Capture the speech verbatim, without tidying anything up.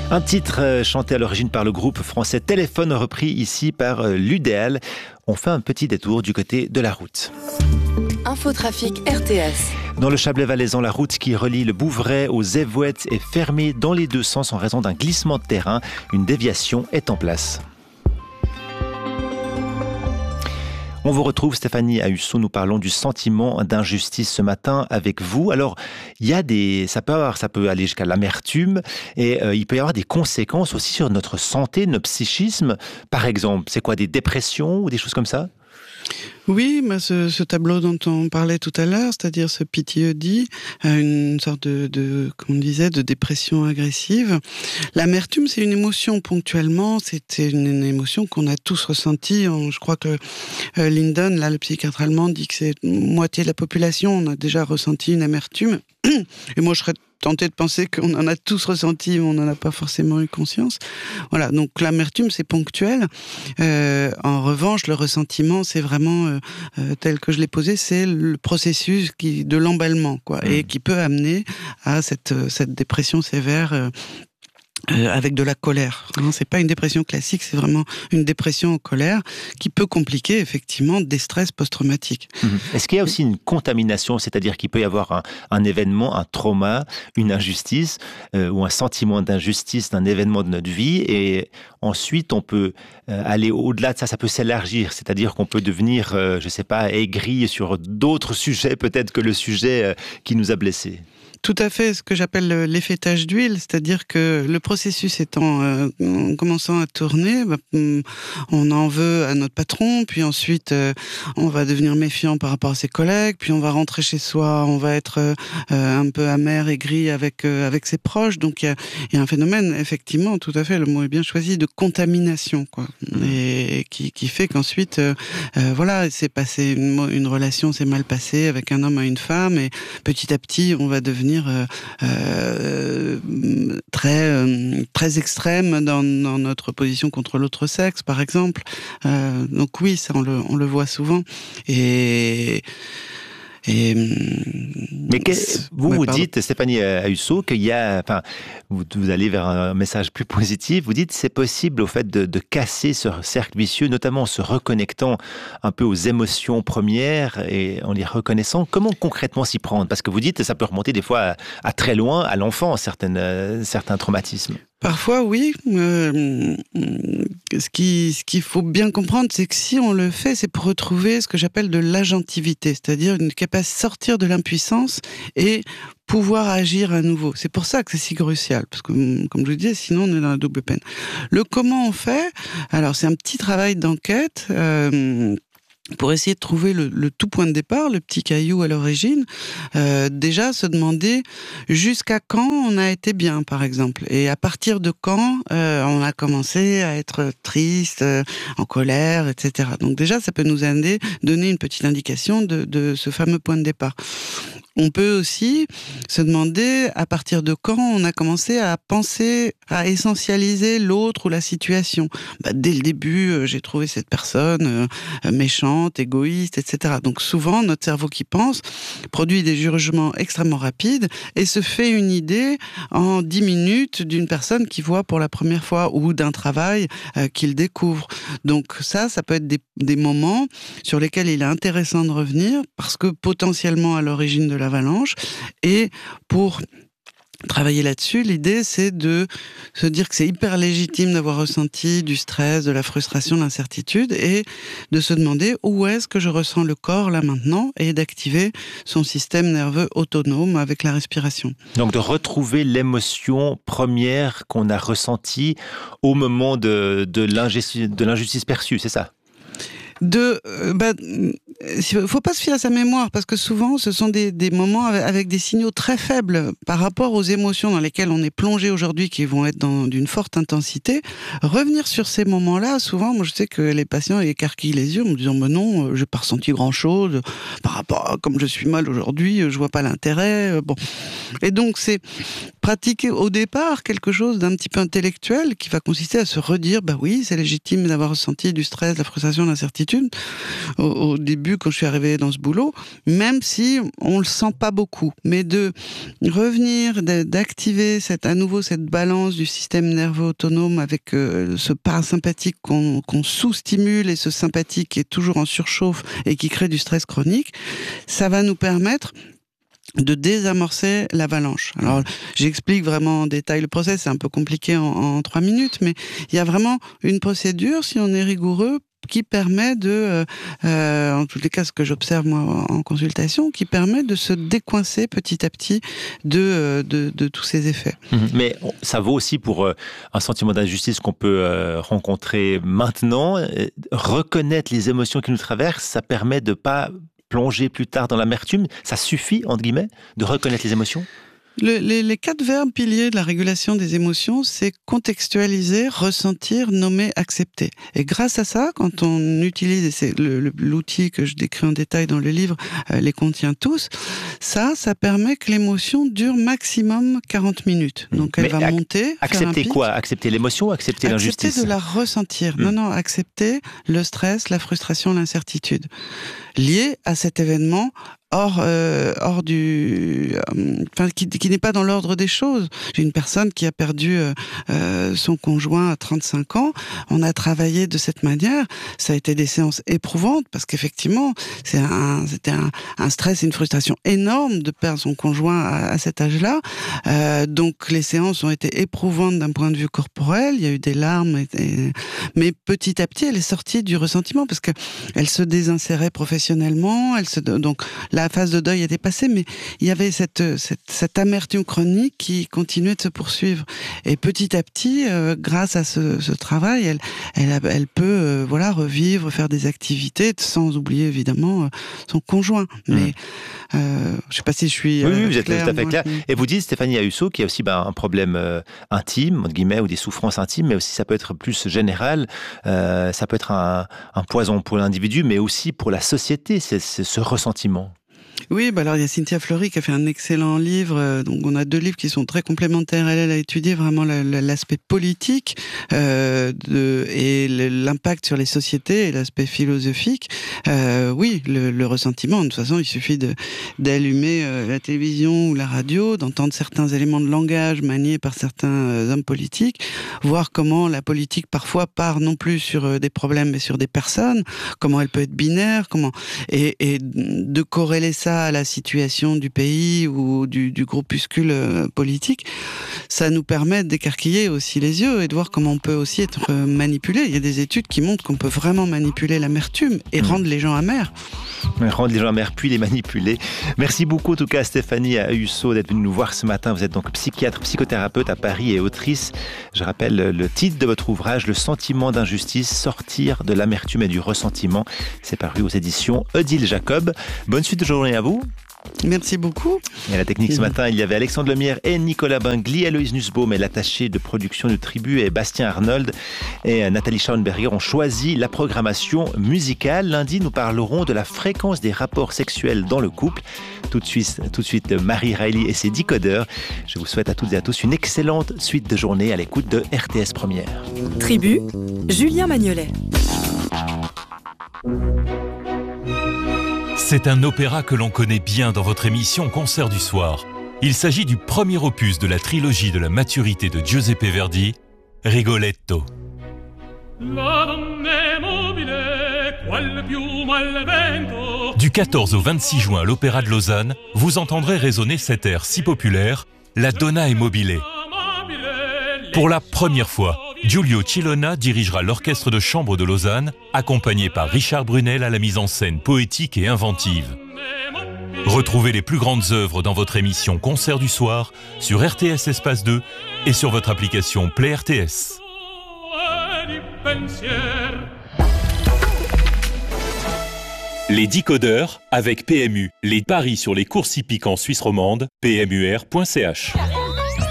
Un titre euh, chanté à l'origine par le groupe français Téléphone, repris ici par euh, l'U D L. On fait un petit détour du côté de la route. Infotrafic R T S. Dans le Chablais valaisan, la route qui relie le Bouvray aux Évouettes est fermée dans les deux sens en raison d'un glissement de terrain. Une déviation est en place. On vous retrouve, Stéphanie Ahusso. Nous parlons du sentiment d'injustice ce matin avec vous. Alors, il y a des, ça peut avoir, ça peut aller jusqu'à l'amertume et euh, il peut y avoir des conséquences aussi sur notre santé, notre psychisme. Par exemple, c'est quoi, des dépressions ou des choses comme ça ? Oui, bah ce, ce tableau dont on parlait tout à l'heure, c'est-à-dire ce P T S D, une sorte de, de, comme on disait, de dépression agressive. L'amertume, c'est une émotion ponctuellement, c'est une, une émotion qu'on a tous ressentie. Je crois que euh, Linden, là, le psychiatre allemand, dit que c'est moitié de la population, on a déjà ressenti une amertume. Et moi, je serais tenté de penser qu'on en a tous ressenti, mais on n'en a pas forcément eu conscience. Voilà, donc l'amertume, c'est ponctuel. Euh, en revanche, le ressentiment, c'est vraiment, euh, euh, tel que je l'ai posé, c'est le processus qui, de l'emballement, quoi, mmh. et qui peut amener à cette, cette dépression sévère euh, Euh, avec de la colère. Hein, c'est pas une dépression classique, c'est vraiment une dépression en colère qui peut compliquer effectivement des stress post-traumatiques. Mmh. Est-ce qu'il y a aussi une contamination, c'est-à-dire qu'il peut y avoir un, un événement, un trauma, une injustice euh, ou un sentiment d'injustice d'un événement de notre vie et ensuite on peut euh, aller au-delà de ça, ça peut s'élargir, c'est-à-dire qu'on peut devenir, euh, je sais pas, aigri sur d'autres sujets peut-être que le sujet euh, qui nous a blessés. Tout à fait, ce que j'appelle l'effet tache d'huile, c'est-à-dire que le processus étant euh, en commençant à tourner, bah, on en veut à notre patron, puis ensuite euh, on va devenir méfiant par rapport à ses collègues, puis on va rentrer chez soi, on va être euh, un peu amer, aigri avec euh, avec ses proches. Donc il y a, y a un phénomène, effectivement, tout à fait, le mot est bien choisi, de contamination, quoi, et, et qui qui fait qu'ensuite, euh, euh, voilà, c'est passé une, une relation s'est mal passée avec un homme à une femme, et petit à petit on va devenir Euh, euh, très euh, très extrême dans, dans notre position contre l'autre sexe, par exemple. Euh, donc oui, ça on le on le voit souvent. Et Et, mais que, vous ouais, vous pardon. dites, Stéphanie Ahusso, qu'il y a, enfin, vous, vous allez vers un message plus positif. Vous dites c'est possible au fait de, de casser ce cercle vicieux, notamment en se reconnectant un peu aux émotions premières et en les reconnaissant. Comment concrètement s'y prendre ? Parce que vous dites ça peut remonter des fois à, à très loin, à l'enfance, certaines, euh, certains traumatismes. Parfois, oui. Euh, ce qui, ce qu'il faut bien comprendre, c'est que si on le fait, c'est pour retrouver ce que j'appelle de l'agentivité, c'est-à-dire une capacité de sortir de l'impuissance et pouvoir agir à nouveau. C'est pour ça que c'est si crucial, parce que, comme je vous disais, sinon on est dans la double peine. Le comment on fait, alors c'est un petit travail d'enquête, euh, pour essayer de trouver le, le tout point de départ, le petit caillou à l'origine, euh, déjà se demander jusqu'à quand on a été bien, par exemple, et à partir de quand euh, on a commencé à être triste, euh, en colère, et cetera. Donc déjà, ça peut nous aider, donner une petite indication de, de ce fameux point de départ. On peut aussi se demander à partir de quand on a commencé à penser, à essentialiser l'autre ou la situation. Bah, dès le début, euh, j'ai trouvé cette personne euh, méchante, égoïste, et cetera. Donc souvent, notre cerveau qui pense produit des jugements extrêmement rapides et se fait une idée en dix minutes d'une personne qu'il voit pour la première fois ou d'un travail euh, qu'il découvre. Donc ça, ça peut être des, des moments sur lesquels il est intéressant de revenir parce que potentiellement à l'origine de l'avalanche, et pour travailler là-dessus, l'idée c'est de se dire que c'est hyper légitime d'avoir ressenti du stress, de la frustration, de l'incertitude, et de se demander où est-ce que je ressens le corps là maintenant, et d'activer son système nerveux autonome avec la respiration. Donc de retrouver l'émotion première qu'on a ressentie au moment de, de, l'injustice, de l'injustice perçue, c'est ça ? De, euh, bah, faut pas se fier à sa mémoire parce que souvent ce sont des, des moments avec, avec des signaux très faibles par rapport aux émotions dans lesquelles on est plongé aujourd'hui, qui vont être dans d'une forte intensité. Revenir sur ces moments-là, souvent, moi je sais que les patients écarquillent les yeux en me disant mais non, j'ai pas ressenti grand-chose par rapport à comme je suis mal aujourd'hui, je vois pas l'intérêt. Bon, et donc c'est pratiquer au départ quelque chose d'un petit peu intellectuel qui va consister à se redire bah oui, c'est légitime d'avoir ressenti du stress, de la frustration, de l'incertitude. Au, au début début, quand je suis arrivée dans ce boulot, même si on le sent pas beaucoup. Mais de revenir, de, d'activer cette, à nouveau cette balance du système nerveux autonome avec euh, ce parasympathique qu'on, qu'on sous-stimule et ce sympathique qui est toujours en surchauffe et qui crée du stress chronique, ça va nous permettre de désamorcer l'avalanche. Alors, j'explique vraiment en détail le process, c'est un peu compliqué en, en trois minutes, mais il y a vraiment une procédure, si on est rigoureux, qui permet de, euh, en tous les cas, ce que j'observe moi en consultation, qui permet de se décoincer petit à petit de, de, de tous ces effets. Mais ça vaut aussi pour un sentiment d'injustice qu'on peut rencontrer maintenant. Reconnaître les émotions qui nous traversent, ça permet de ne pas plonger plus tard dans l'amertume. Ça suffit, entre guillemets, de reconnaître les émotions ? Le, les, les quatre verbes piliers de la régulation des émotions, c'est contextualiser, ressentir, nommer, accepter. Et grâce à ça, quand on utilise, et c'est le, le, l'outil que je décris en détail dans le livre, euh, les contient tous, ça, ça permet que l'émotion dure maximum quarante minutes. Donc elle Mais va ac- monter. Accepter quoi ? Accepter l'émotion ou accepter, accepter l'injustice ? Accepter de la ressentir. Mmh. Non, non, accepter le stress, la frustration, l'incertitude. Lié à cet événement hors, euh, hors du, euh, enfin, qui, qui n'est pas dans l'ordre des choses. J'ai une personne qui a perdu euh, euh, son conjoint à trente-cinq ans. On a travaillé de cette manière. Ça a été des séances éprouvantes parce qu'effectivement, c'est un, c'était un, un stress et une frustration énorme de perdre son conjoint à, à cet âge-là. Euh, donc les séances ont été éprouvantes d'un point de vue corporel. Il y a eu des larmes, et, et, mais petit à petit, elle est sortie du ressentiment parce que elle se désinsérait professionnellement. Elle se, donc la phase de deuil était passée, mais il y avait cette, cette, cette amertume chronique qui continuait de se poursuivre. Et petit à petit, euh, grâce à ce, ce travail, elle, elle, elle peut euh, voilà, revivre, faire des activités, sans oublier évidemment euh, son conjoint. Mmh. Mais euh, je ne sais pas si je suis. Oui, euh, oui, vous êtes claire, tout à fait moi, clair. Je... Et vous dites, Stéphanie Ayuso, qu'il y a aussi ben, un problème euh, intime, entre guillemets, ou des souffrances intimes, mais aussi ça peut être plus général. Euh, ça peut être un, un poison pour l'individu, mais aussi pour la société, c'est, c'est ce ressentiment. Oui, bah alors il y a Cynthia Fleury qui a fait un excellent livre. Euh, donc on a deux livres qui sont très complémentaires. Elle, elle a étudié vraiment la, la, l'aspect politique euh, de, et le, l'impact sur les sociétés et l'aspect philosophique. Euh, oui, le, le ressentiment. De toute façon, il suffit de, d'allumer euh, la télévision ou la radio, d'entendre certains éléments de langage maniés par certains euh, hommes politiques, voir comment la politique parfois part non plus sur euh, des problèmes mais sur des personnes, comment elle peut être binaire, comment et, et de corréler ça à la situation du pays ou du, du groupuscule euh, politique, ça nous permet d'écarquiller aussi les yeux et de voir comment on peut aussi être manipulé. Il y a des études qui montrent qu'on peut vraiment manipuler l'amertume et mmh. rendre les gens amers. Rendre les gens amers puis les manipuler. Merci beaucoup en tout cas Stéphanie Ayuso d'être venue nous voir ce matin. Vous êtes donc psychiatre, psychothérapeute à Paris et autrice. Je rappelle le titre de votre ouvrage, Le sentiment d'injustice, sortir de l'amertume et du ressentiment. C'est paru aux éditions Odile Jacob. Bonne suite de journée à vous. Merci beaucoup. Et à la technique ce matin, il y avait Alexandre Lemierre et Nicolas Bingli, Héloïse Nussbaum et l'attaché de production du Tribu et Bastien Arnold et Nathalie Schauenberger ont choisi la programmation musicale. Lundi, nous parlerons de la fréquence des rapports sexuels dans le couple. Tout de suite, tout de suite Marie Riley et ses décodeurs. Je vous souhaite à toutes et à tous une excellente suite de journée à l'écoute de R T S Première. Tribu, Julien Magnolet. C'est un opéra que l'on connaît bien dans votre émission Concert du soir. Il s'agit du premier opus de la trilogie de la maturité de Giuseppe Verdi, Rigoletto. Du quatorze au vingt-six juin à l'Opéra de Lausanne, vous entendrez résonner cet air si populaire, La Donna è mobile. Pour la première fois, Giulio Cilona dirigera l'orchestre de chambre de Lausanne, accompagné par Richard Brunel à la mise en scène poétique et inventive. Retrouvez les plus grandes œuvres dans votre émission Concert du soir sur R T S Espace deux et sur votre application Play R T S. Les décodeurs avec P M U, les paris sur les courses hippiques en Suisse romande, p m u r point c h.